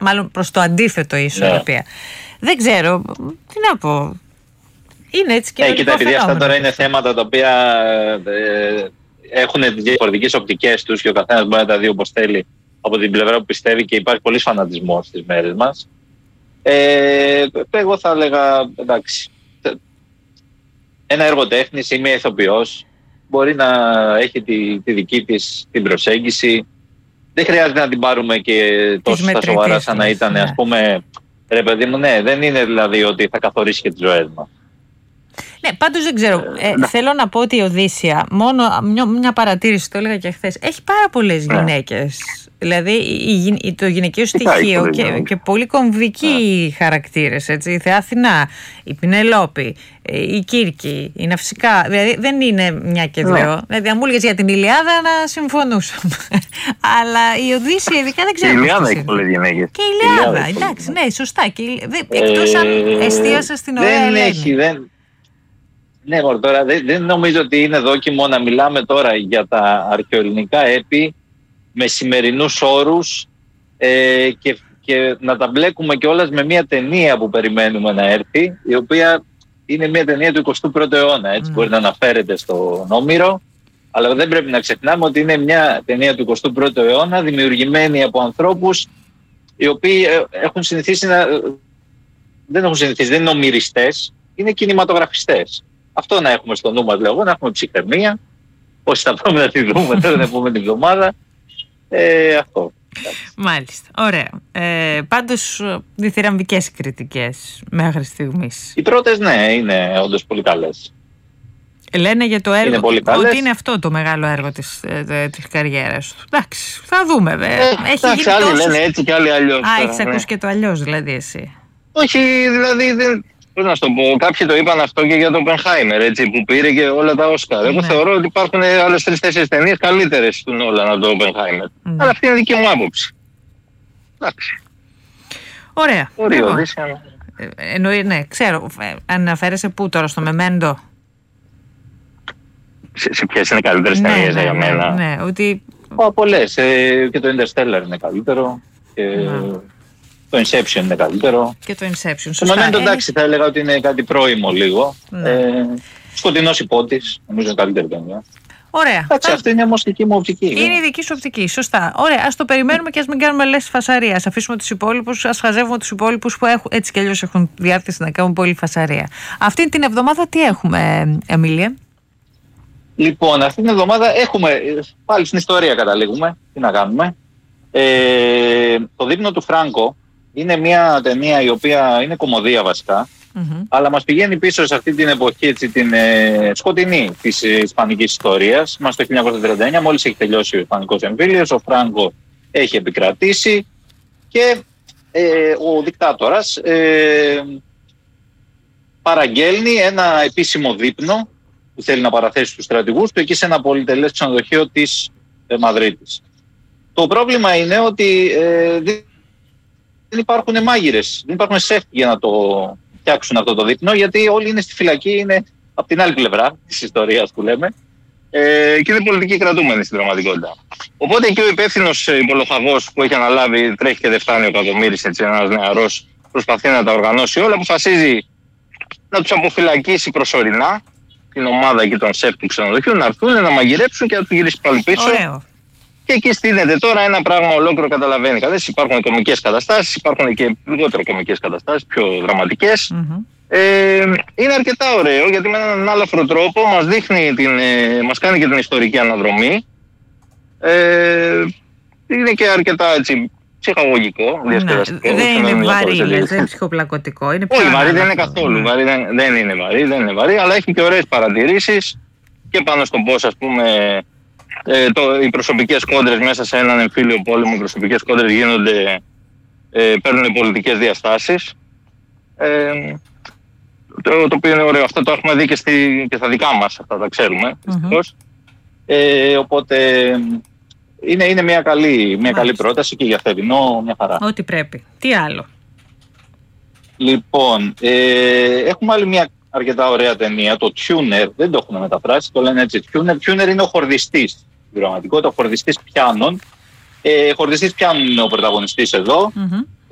μάλλον προς το αντίθετο η ισορροπία. Δεν ξέρω, τι να πω. Είναι έτσι και κοίτα, επειδή αυτά τώρα είναι θέματα τα οποία έχουν τις διαφορετικές οπτικές τους και ο καθένας μπορεί να τα δει όπως θέλει από την πλευρά που πιστεύει και υπάρχει πολύς φανατισμός στις μέρες μας. Εγώ θα έλεγα, εντάξει, ένα έργο τέχνης ή μια ηθοποιός μπορεί να έχει τη δική της την προσέγγιση. Δεν χρειάζεται να την πάρουμε και τόσο στα σοβαρά σαν να ήταν, ας πούμε, ρε παιδί μου, ναι, δεν είναι δηλαδή ότι θα καθορίσει και τις ζωές μας. Ναι, πάντως δεν ξέρω. Θέλω να πω ότι η Οδύσσια, μόνο μια παρατήρηση, το έλεγα και χθες, έχει πάρα πολλές γυναίκες. Δηλαδή το γυναικείο στοιχείο και πολύ κομβικοί χαρακτήρες. Έτσι. Η Θεά Αθηνά, η Πινελόπη, η Κύρκη, η Ναυσικά. Δηλαδή δεν είναι μια και δύο. Δηλαδή αν μου έλεγες για την Ηλιάδα να συμφωνούσαμε. Αλλά η Οδύσσια ειδικά δεν ξέρω. Η Ηλιάδα έχει πολλές γυναίκες. Και η Ηλιάδα, εντάξει, ναι, σωστά. Εκτός αν εστίασα στην ωραία Ελένη. Ναι, τώρα δεν νομίζω ότι είναι δόκιμο να μιλάμε τώρα για τα αρχαιοελληνικά έπι με σημερινούς όρους και να τα μπλέκουμε κιόλας με μια ταινία που περιμένουμε να έρθει, η οποία είναι μια ταινία του 21ου αιώνα, έτσι μπορεί να αναφέρεται στον Όμηρο, αλλά δεν πρέπει να ξεχνάμε ότι είναι μια ταινία του 21ου αιώνα δημιουργημένη από ανθρώπους οι οποίοι έχουν συνηθίσει δεν είναι ομηριστές, είναι κινηματογραφιστές. Αυτό να έχουμε στο νου μας, λέω, να έχουμε ψυχραιμία, όσοι θα πάμε να τη δούμε τώρα την επόμενη εβδομάδα. Αυτό. Μάλιστα. Ωραία. Πάντως, διθυραμβικές κριτικές μέχρι στιγμής. Οι πρώτες, ναι, είναι όντως πολύ καλές. Λένε για το έργο ότι είναι αυτό το μεγάλο έργο της καριέρας του. Εντάξει, θα δούμε. Εντάξει, άλλοι λένε έτσι και άλλοι αλλιώς. Έχεις ακούσει και το αλλιώς δηλαδή εσύ. Όχι, δηλαδή δεν... Πώς να σου το πω, κάποιοι το είπαν αυτό και για τον Οπενχάιμερ, έτσι, που πήρε και όλα τα Όσκαρ. Εγώ θεωρώ ότι υπάρχουν άλλες 3-4 ταινίες καλύτερες του Νόλαν από τον Οπενχάιμερ. Αλλά αυτή είναι δική μου άποψη. Εντάξει. Ωραία. Εννοεί, ναι, ξέρω. Αναφέρεσαι πού τώρα, στο Μεμέντο. Σε ποιες είναι καλύτερες ταινίες για μένα. Ναι, ότι... Πολλές. Και το Interstellar είναι καλύτερο. Το Inception είναι καλύτερο. Και το Inception. Στο момento, εντάξει, θα έλεγα ότι είναι κάτι πρόημο λίγο. Σκοτεινός υπότης, νομίζω είναι καλύτερη ταινία. Ωραία. Εντάξει, αυτή είναι όμως δική μου οπτική. Είναι η δική σου οπτική, σωστά. Ωραία, ας το περιμένουμε και ας μην κάνουμε λες φασαρία. Ας αφήσουμε τους υπόλοιπους, ας χαζεύουμε τους υπόλοιπους που έτσι κι αλλιώς έχουν διάθεση να κάνουν πολύ φασαρία. Αυτή την εβδομάδα τι έχουμε, Εμίλια? Λοιπόν, αυτή την εβδομάδα έχουμε, πάλι στην ιστορία καταλήγουμε, τι να κάνουμε. Το δείπνο του Φράνκο είναι μια ταινία η οποία είναι κομμωδία βασικά, αλλά μας πηγαίνει πίσω σε αυτή την εποχή, έτσι, την σκοτεινή της ισπανικής ιστορίας. Είμαστε το 1939, μόλις έχει τελειώσει ο Ισπανικός εμφύλιος, ο Φράνκο έχει επικρατήσει και ο δικτάτορας παραγγέλνει ένα επίσημο δείπνο που θέλει να παραθέσει στους στρατηγούς του εκεί σε ένα πολυτελές ξενοδοχείο της Μαδρίτης. Το πρόβλημα είναι ότι δεν υπάρχουν μάγειρες, δεν υπάρχουν σεφ για να το φτιάξουν αυτό το δείπνο, γιατί όλοι είναι στη φυλακή, είναι από την άλλη πλευρά της ιστορίας που λέμε, και είναι πολιτικοί κρατούμενοι στην πραγματικότητα. Οπότε και ο υπεύθυνος υπολοχαγός που έχει αναλάβει, τρέχει και δεν φτάνει ο Κακομοίρης, έτσι, ένας νεαρός, προσπαθεί να τα οργανώσει όλα, αποφασίζει να τους αποφυλακίσει προσωρινά την ομάδα και τον σεφ του ξενοδοχείου, να έρθουν να μαγειρέψουν και να του γυρίσει πάλι πίσω. Ωραίο. Και εκεί στείνεται τώρα ένα πράγμα ολόκληρο, καταλαβαίνει κανείς. Υπάρχουν κωμικές καταστάσεις, υπάρχουν και λιγότερο κωμικές καταστάσεις, πιο δραματικές. Είναι αρκετά ωραίο γιατί με έναν άλλαφρο τρόπο μας κάνει και την ιστορική αναδρομή. Είναι και αρκετά έτσι ψυχαγωγικό, διασκεδαστικό. Δεν είναι βαρύ, δεν είναι ψυχοπλακωτικό. Όχι, βαρύ δεν είναι καθόλου. Δεν είναι βαρύ, αλλά έχει και ωραίες παρατηρήσεις και πάνω στον πώς, ας πούμε, οι προσωπικές κόντρες μέσα σε έναν εμφύλιο πόλεμο, οι προσωπικές κόντρες παίρνουν πολιτικές διαστάσεις. Το οποίο είναι ωραίο. Αυτό το έχουμε δει και στα δικά μας, αυτά τα ξέρουμε, δυστυχώς. Οπότε είναι μια καλή πρόταση και για θερινό μια χαρά. Ό,τι πρέπει. Τι άλλο? Λοιπόν, έχουμε άλλη μια αρκετά ωραία ταινία, το Tuner, δεν το έχουν μεταφράσει, το λένε έτσι Tuner είναι ο χορδιστής, στην πραγματικότητα, ο χορδιστής πιάνων. Χορδιστής πιάνων είναι ο πρωταγωνιστής εδώ.